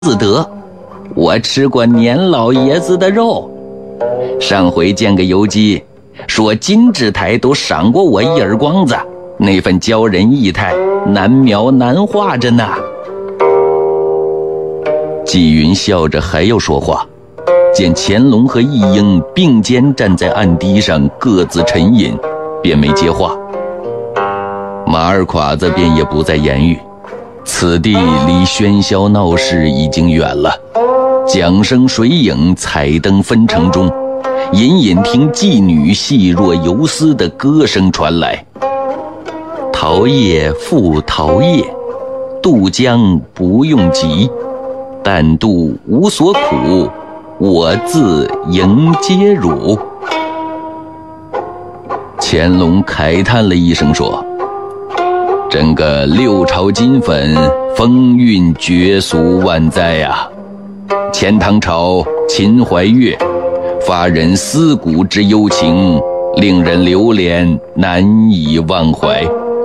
自得，我吃过年老爷子的肉。上回见个游击，说金枝台都赏过我一耳光子，那份骄人意态，难描难画着呢。纪云笑着还要说话，见乾隆和义英并肩站在案堤上，各自沉吟，便没接话。马二侉子便也不再言语。此地离喧嚣闹市已经远了，桨声水影，彩灯纷呈中，隐隐听妓女细若游丝的歌声传来。桃叶复桃叶，渡江不用急，但渡无所苦，我自迎接汝。乾隆慨叹了一声说，整个六朝金粉，风韵绝俗万载呀！前唐朝秦怀岳，发人思古之幽情，令人流连难以忘怀。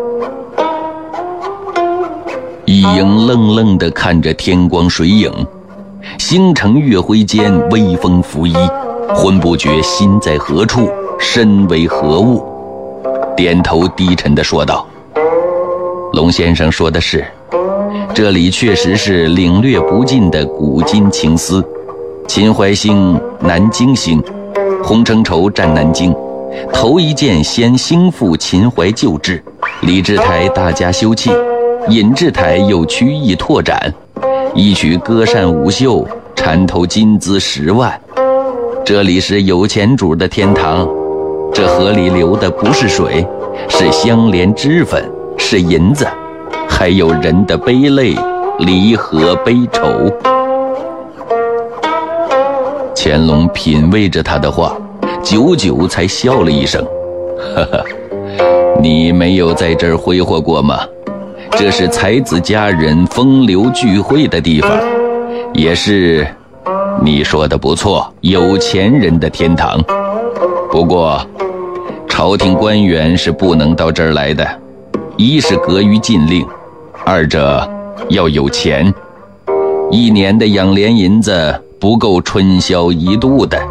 一英愣愣地看着天光水影，星辰月辉间微风拂衣，浑不觉心在何处，身为何物，点头低沉地说道，龙先生说的是，这里确实是领略不尽的古今情思。秦淮兴，南京兴，洪承畴占南京，头一件先兴复秦淮旧制，李治台大加修葺，尹治台又曲意拓展，一曲歌扇舞袖，缠头金资10万。这里是有钱主的天堂，这河里流的不是水，是香莲脂粉，是银子，还有人的悲泪，离合悲愁。乾隆品味着他的话，久久才笑了一声，呵呵，你没有在这儿挥霍过吗？这是才子佳人风流聚会的地方，也是你说的不错，有钱人的天堂。不过朝廷官员是不能到这儿来的，一是隔于禁令，二者要有钱，一年的养廉银子不够春宵一度的。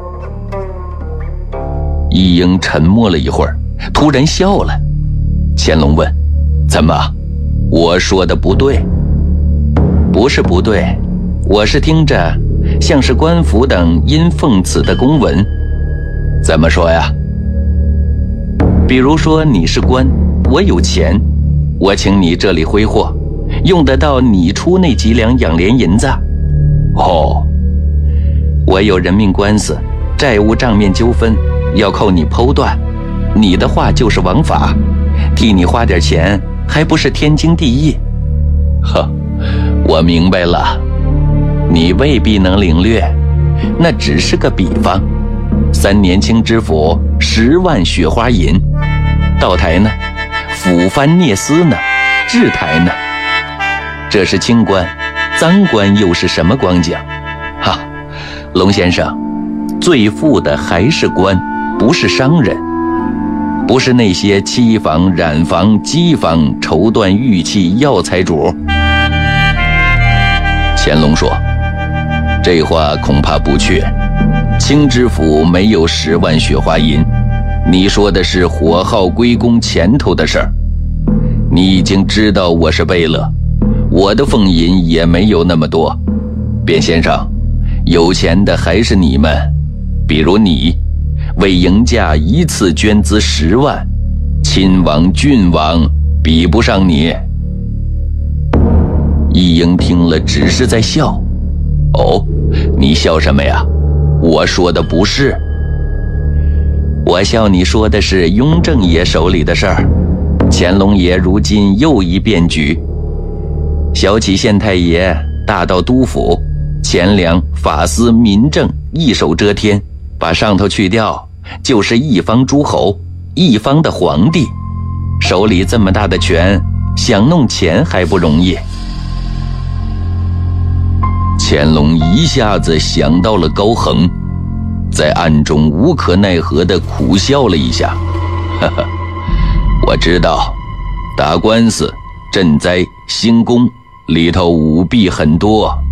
义英沉默了一会儿，突然笑了。乾隆问，怎么，我说的不对？不是不对，我是听着像是官府等因奉此的公文。怎么说呀？比如说你是官，我有钱，我请你这里挥霍，用得到你出那几两养廉银子。哦，我有人命官司，债务账面纠纷，要靠你剖断，你的话就是王法，替你花点钱还不是天经地义。呵，我明白了，你未必能领略，那只是个比方。3年清知府10万雪花银，道台呢，府藩聂司呢，治台呢，这是清官，赃官又是什么光景？哈，龙先生，最富的还是官，不是商人，不是那些漆坊、染坊、机坊、绸缎、玉器、药材主。乾隆说，这话恐怕不确，清知府没有10万雪花银，你说的是火耗归公前头的事儿。你已经知道我是贝勒，我的俸银也没有那么多。卞先生，有钱的还是你们，比如你为迎驾一次捐资10万，亲王郡王比不上你。义英听了只是在笑。哦，你笑什么呀？我说的不是。我笑你说的是雍正爷手里的事儿。乾隆爷如今又一变局，小起县太爷，大到督府，钱粮、法司、民政一手遮天，把上头去掉，就是一方诸侯，一方的皇帝，手里这么大的权，想弄钱还不容易。乾隆一下子想到了高恒，在暗中无可奈何地苦笑了一下，呵呵，我知道，打官司、赈灾、兴功里头舞弊很多，